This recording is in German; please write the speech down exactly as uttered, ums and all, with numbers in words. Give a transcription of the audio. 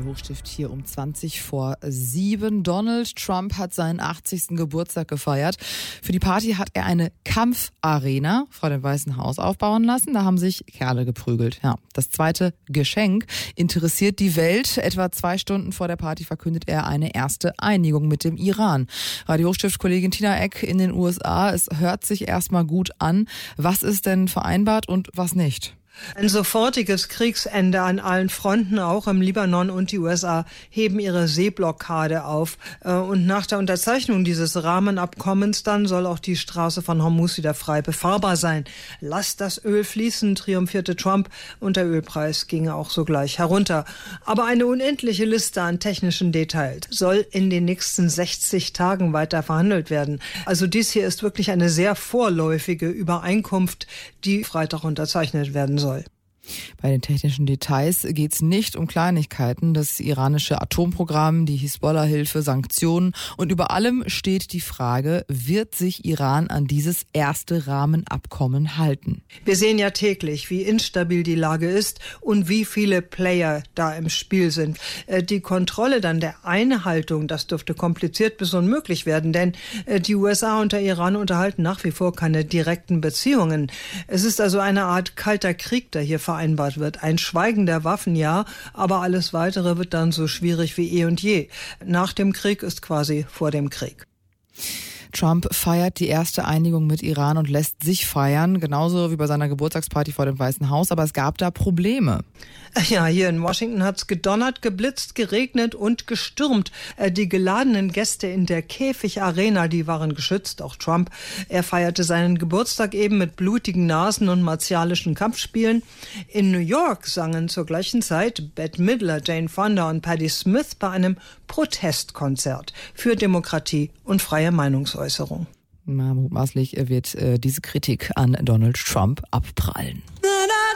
Hochstift hier um zwanzig vor sieben. Donald Trump hat seinen achtzigsten Geburtstag gefeiert. Für die Party hat er eine Kampfarena vor dem Weißen Haus aufbauen lassen. Da haben sich Kerle geprügelt. Ja, das zweite Geschenk interessiert die Welt. Etwa zwei Stunden vor der Party verkündet er eine erste Einigung mit dem Iran. Radio Hochstift-Kollegin Tina Eck in den U S A. Es hört sich erstmal gut an. Was ist denn vereinbart und was nicht? Ein sofortiges Kriegsende an allen Fronten, auch im Libanon, und die U S A heben ihre Seeblockade auf. Und nach der Unterzeichnung dieses Rahmenabkommens dann soll auch die Straße von Hormuz wieder frei befahrbar sein. Lasst das Öl fließen, triumphierte Trump, und der Ölpreis ging auch sogleich herunter. Aber eine unendliche Liste an technischen Details soll in den nächsten sechzig Tagen weiter verhandelt werden. Also dies hier ist wirklich eine sehr vorläufige Übereinkunft, die Freitag unterzeichnet werden soll. Bei den technischen Details geht es nicht um Kleinigkeiten. Das iranische Atomprogramm, die Hisbollah-Hilfe, Sanktionen und über allem steht die Frage, wird sich Iran an dieses erste Rahmenabkommen halten? Wir sehen ja täglich, wie instabil die Lage ist und wie viele Player da im Spiel sind. Die Kontrolle dann der Einhaltung, das dürfte kompliziert bis unmöglich werden, denn die U S A und der Iran unterhalten nach wie vor keine direkten Beziehungen. Es ist also eine Art kalter Krieg, der hier vereinbart wird. Ein Schweigen der Waffen, ja, aber alles Weitere wird dann so schwierig wie eh und je. Nach dem Krieg ist quasi vor dem Krieg. Trump feiert die erste Einigung mit Iran und lässt sich feiern, genauso wie bei seiner Geburtstagsparty vor dem Weißen Haus, aber es gab da Probleme. Ja, hier in Washington hat's gedonnert, geblitzt, geregnet und gestürmt. Die geladenen Gäste in der Käfig-Arena, die waren geschützt, auch Trump. Er feierte seinen Geburtstag eben mit blutigen Nasen und martialischen Kampfspielen. In New York sangen zur gleichen Zeit Bette Midler, Jane Fonda und Patti Smith bei einem Protestkonzert für Demokratie und freie Meinungsäußerung. Na, mutmaßlich wird äh, diese Kritik an Donald Trump abprallen.